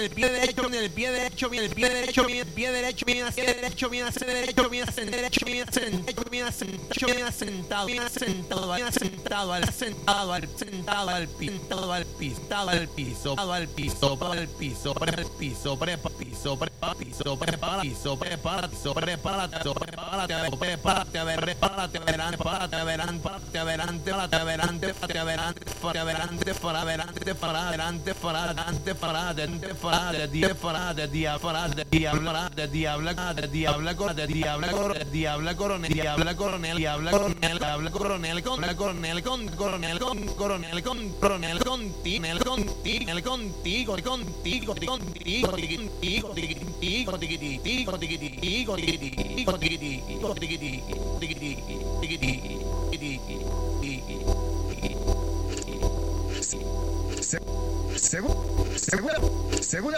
el pie derecho, viene el pie derecho, viene el pie derecho, viene el pie derecho, viene hacia derecho, viene hacia derecho, viene hacia derecho, viene hacia derecho, viene asentado, viene asentado, viene asentado, viene asentado al sentado al sentado al piso, sentado al piso, al piso, al piso, al piso, para el piso, para piso, para piso, para piso, para piso, prepárate, prepárate, prepárate, prepárate, verán, prepárate, verán, prepárate, adelante, adelante, adelante, para adelante, para adelante, para adelante, para adelante, para adelante, para adelante, para adelante, para adelante, diabla, diabla, diabla, diabla, diabla, coronel, diabla, coronel, diabla, coronel, diabla, coronel, con la coronel, con coronel, con coronel, con coronel, contigo, contigo, contigo, contigo, contigo, Segunda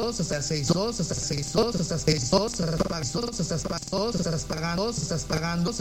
estás pagando